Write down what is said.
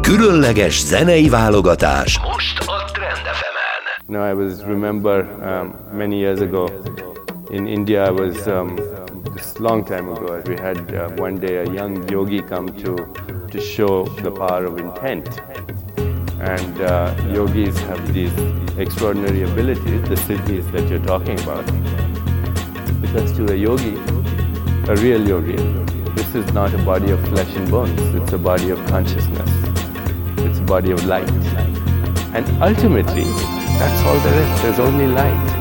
Különleges zenei válogatás most a Trend FM-en. I remember many years ago in India. I was this long time ago. We had one day a young yogi come to show the power of intent. And yogis have these extraordinary abilities, the siddhis that you're talking about. Because to a yogi, a real yogi, this is not a body of flesh and bones. It's a body of consciousness. It's a body of light. And ultimately, that's all there is. There's only light.